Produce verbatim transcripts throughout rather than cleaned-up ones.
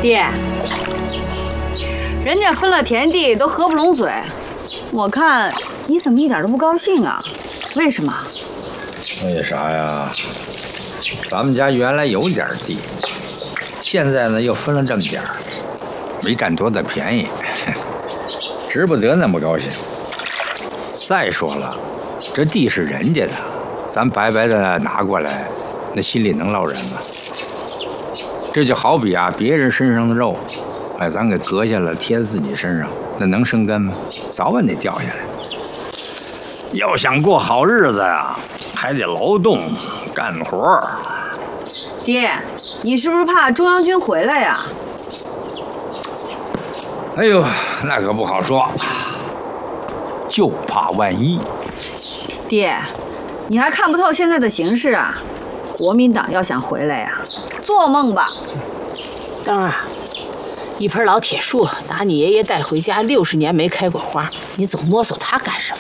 爹，人家分了田地都合不拢嘴，我看你怎么一点都不高兴啊？为什么？ 为啥呀？咱们家原来有点地，现在呢又分了这么点儿，没占多大便宜，值不得那么高兴。再说了，这地是人家的，咱白白的拿过来，那心里能落人吗？这就好比啊，别人身上的肉，哎，咱给割下来贴自己身上，那能生根吗？早晚得掉下来。要想过好日子啊，还得劳动干活。 爹，你是不是怕中央军回来呀？ 哎呦，那可不好说，就怕万一。 爹，你还看不透现在的形势啊？国民党要想回来呀，做梦吧！ 当儿，一盆老铁树，打你爷爷带回家，六十年没开过花，你总摸索它干什么？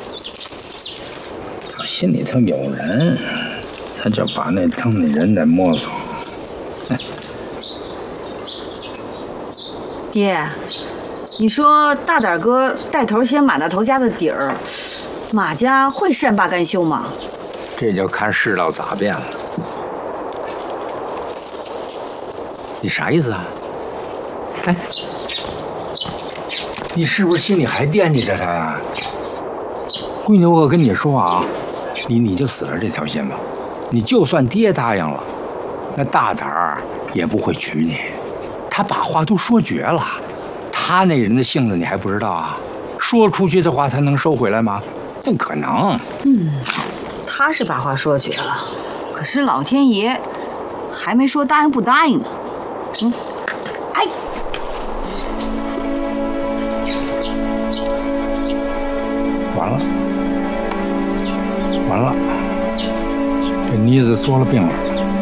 他心里头有人，他就把那当那人在摸索。 爹，你说大胆哥带头掀马大头家的底儿，马家会善罢甘休吗？ 这就看世道咋变了。你啥意思啊？哎，你是不是心里还惦记着他呀？闺女，我跟你说啊，你你就死了这条心吧。你就算爹答应了，那大胆儿也不会娶你。他把话都说绝了，他那人的性子你还不知道啊？说出去的话他能收回来吗？不可能。 嗯，他是把话说绝了，可是老天爷还没说答应不答应呢。嗯，哎， 完了，完了，这妮子缩了病了。